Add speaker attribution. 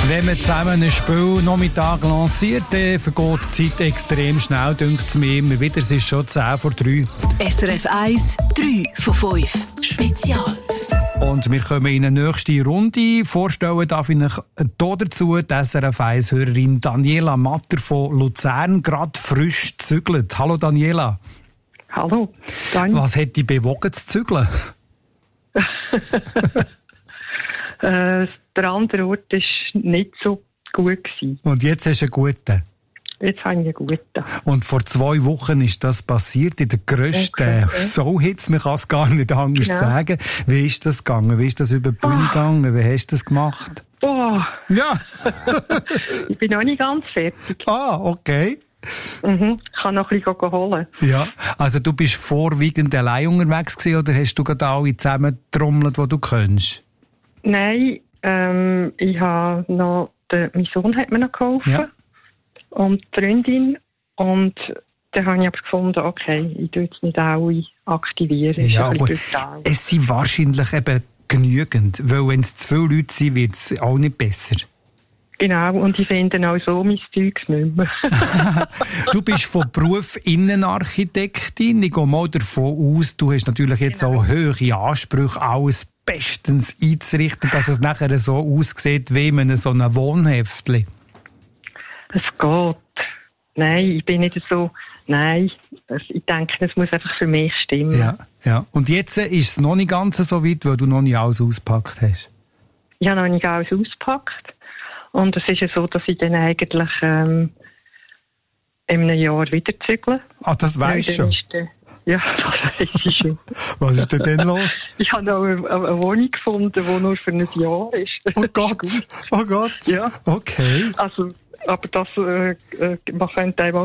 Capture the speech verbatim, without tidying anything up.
Speaker 1: Wenn man zusammen ein Spiel Nachmittag lanciert, dann vergeht die Zeit extrem schnell, denkt es mir immer wieder. Es ist schon zehn vor drei.
Speaker 2: S R F eins, drei von fünf. Spezial.
Speaker 1: Und wir kommen in eine nächste Runde. Vorstellen darf ich euch hier dazu die S R F eins-Hörerin Daniela Matter von Luzern, gerade frisch gezügelt. Hallo Daniela.
Speaker 3: Hallo. Danke.
Speaker 1: Was hat dich bewogen zu zügeln?
Speaker 3: äh, der andere Ort war nicht so gut gewesen.
Speaker 1: Und jetzt hast du einen guten?
Speaker 3: Jetzt habe ich einen guten.
Speaker 1: Und vor zwei Wochen ist das passiert, in der grössten
Speaker 3: okay.
Speaker 1: Soul-Hits, man kann es gar nicht anders
Speaker 3: ja.
Speaker 1: sagen. Wie ist das gegangen? Wie ist das über die Bühne oh. gegangen? Wie hast du das gemacht?
Speaker 3: Oh.
Speaker 1: Ja.
Speaker 3: Ich bin noch nicht ganz fertig.
Speaker 1: Ah, okay.
Speaker 3: Mhm. Ich kann noch ein bisschen holen.
Speaker 1: Ja, also du bist vorwiegend allein unterwegs gewesen, oder hast du gerade alle zusammen getrommelt, die du kennst?
Speaker 3: Nein, ähm, ich habe noch, der, mein Sohn hat mir noch geholfen. Ja. Und die Freundin. Und dann habe ich aber gefunden, okay, ich tue jetzt nicht alle aktivieren.
Speaker 1: Ja, aber es sind wahrscheinlich eben genügend, weil wenn es zu viele Leute sind, wird es auch nicht besser.
Speaker 3: Genau, und ich finde auch so mein Zeugs nicht mehr.
Speaker 1: Du bist von Beruf Innenarchitektin. Ich gehe mal davon aus, du hast natürlich jetzt genau. auch hohe Ansprüche, alles bestens einzurichten, dass es nachher so aussieht wie in so einem Wohnheftchen.
Speaker 3: Es geht. Nein, ich bin nicht so... Nein, ich denke, es muss einfach für mich stimmen.
Speaker 1: Ja, ja. Und jetzt ist es noch nicht ganz so weit, weil du noch nicht alles ausgepackt hast.
Speaker 3: Ich habe noch nicht alles ausgepackt. Und es ist ja so, dass ich dann eigentlich ähm, in einem Jahr wieder zügle.
Speaker 1: Ah, das weisst du schon?
Speaker 3: Der, ja, das weiß ich schon.
Speaker 1: Was ist denn denn los?
Speaker 3: Ich habe noch eine, eine Wohnung gefunden, die nur für ein Jahr ist.
Speaker 1: Oh Gott, oh Gott.
Speaker 3: Ja.
Speaker 1: Okay.
Speaker 3: Also, aber das, äh, man könnte